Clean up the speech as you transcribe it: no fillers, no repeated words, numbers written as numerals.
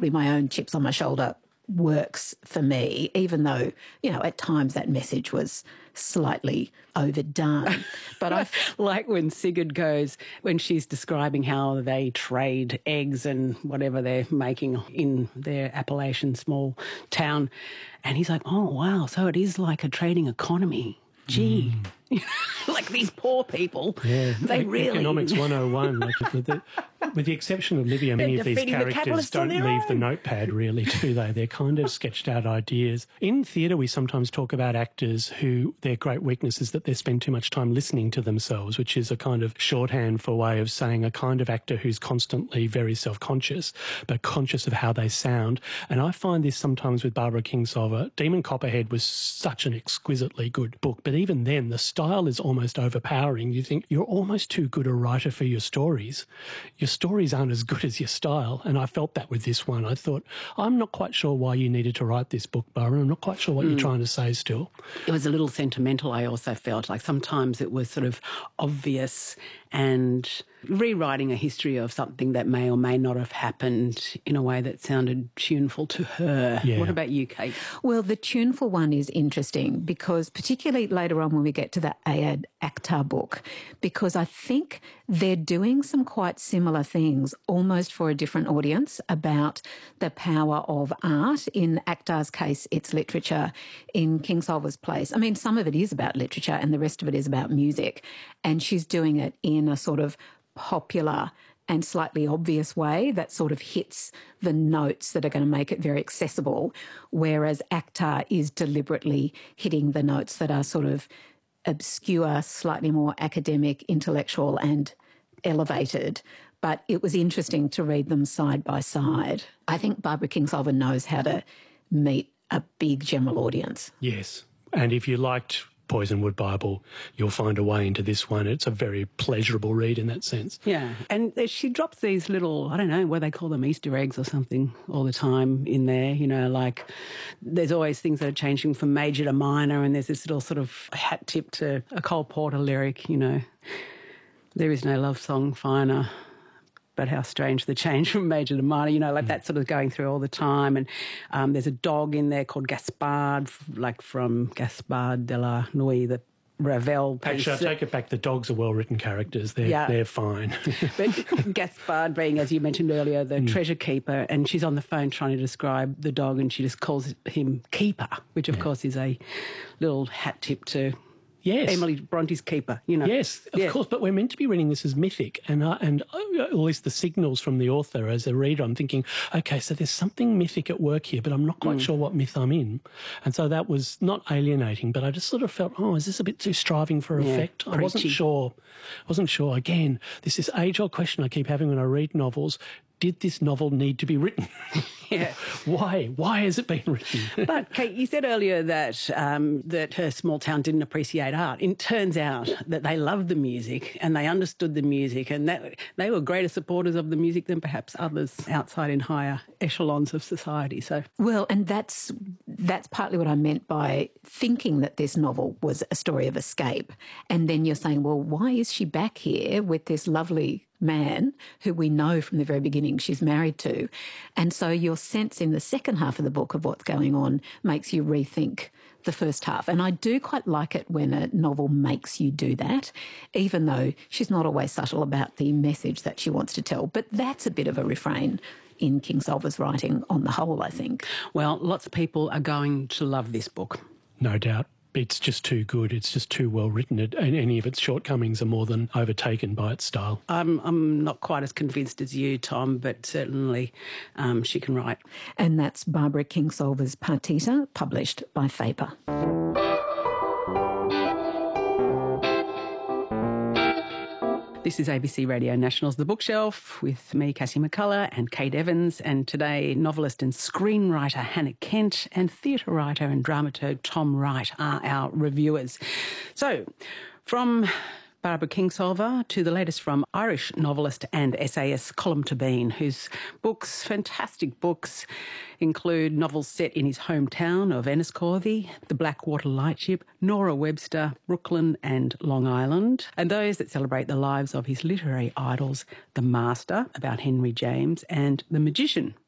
my own chips on my shoulder works for me, even though, at times that message was slightly overdone. But like when Sigurd goes, when she's describing how they trade eggs and whatever they're making in their Appalachian small town, and he's like, oh, wow, so it is like a trading economy. Gee, like these poor people, they really... Economics 101. With the exception of Livia, many of these characters don't leave the notepad, really, do they? They're kind of sketched out ideas. In theatre, we sometimes talk about actors who their great weakness is that they spend too much time listening to themselves, which is a kind of shorthand for way of saying a kind of actor who's constantly very self-conscious, but conscious of how they sound. And I find this sometimes with Barbara Kingsolver. Demon Copperhead was such an exquisitely good book, but even then, the style is almost overpowering. You think you're almost too good a writer for your stories. Your stories aren't as good as your style, and I felt that with this one. I thought, I'm not quite sure why you needed to write this book, Barbara. I'm not quite sure what you're trying to say still. It was a little sentimental, I also felt. Like sometimes it was sort of obvious and rewriting a history of something that may or may not have happened in a way that sounded tuneful to her. Yeah. What about you, Kate? Well, the tuneful one is interesting because particularly later on when we get to the Ayad Akhtar book, because I think they're doing some quite similar things almost for a different audience about the power of art. In Akhtar's case, it's literature. In Kingsolver's place, I mean, some of it is about literature and the rest of it is about music. And she's doing it in a sort of popular and slightly obvious way that sort of hits the notes that are going to make it very accessible, whereas Akhtar is deliberately hitting the notes that are sort of obscure, slightly more academic, intellectual and elevated. But it was interesting to read them side by side. I think Barbara Kingsolver knows how to meet a big general audience. Yes, and if you liked Poisonwood Bible, you'll find a way into this one. It's a very pleasurable read in that sense. Yeah, and she drops these little, I don't know, what they call them, Easter eggs or something all the time in there, like there's always things that are changing from major to minor, and there's this little sort of hat tip to a Cole Porter lyric, there is no love song finer, but how strange the change from major to minor, like that sort of going through all the time. And there's a dog in there called Gaspard, like from Gaspard de la Nuit, the Ravel piece. Actually, I take it back. The dogs are well-written characters. They're fine. But Gaspard being, as you mentioned earlier, the treasure keeper, and she's on the phone trying to describe the dog and she just calls him Keeper, which of course is a little hat tip to Emily Bronte's Keeper, Yes, of course, but we're meant to be reading this as mythic, and at least the signals from the author as a reader, I'm thinking, okay, so there's something mythic at work here, but I'm not quite sure what myth I'm in. And so that was not alienating, but I just sort of felt, is this a bit too striving for effect? I wasn't sure. Again, this is age-old question I keep having when I read novels. Did this novel need to be written? Yeah. Why has it been written? But, Kate, you said earlier that that her small town didn't appreciate art. It turns out that they loved the music and they understood the music, and that they were greater supporters of the music than perhaps others outside in higher echelons of society. So, well, and that's partly what I meant by thinking that this novel was a story of escape. And then you're saying, well, why is she back here with this lovely man who we know from the very beginning she's married to? And so your sense in the second half of the book of what's going on makes you rethink the first half. And I do quite like it when a novel makes you do that, even though she's not always subtle about the message that she wants to tell. But that's a bit of a refrain in Kingsolver's writing on the whole, I think. Well, lots of people are going to love this book. No doubt. It's just too good. It's just too well written. And any of its shortcomings are more than overtaken by its style. I'm not quite as convinced as you, Tom, but certainly she can write. And that's Barbara Kingsolver's Partita, published by Faber. This is ABC Radio National's The Bookshelf with me, Cassie McCullough, and Kate Evans. And today, novelist and screenwriter Hannah Kent and theatre writer and dramaturg Tom Wright are our reviewers. So, from Barbara Kingsolver to the latest from Irish novelist and essayist Colm Tóibín, whose books, fantastic books, include novels set in his hometown of Enniscorthy, The Blackwater Lightship, Nora Webster, Brooklyn and Long Island, and those that celebrate the lives of his literary idols, The Master, about Henry James, and The Magician,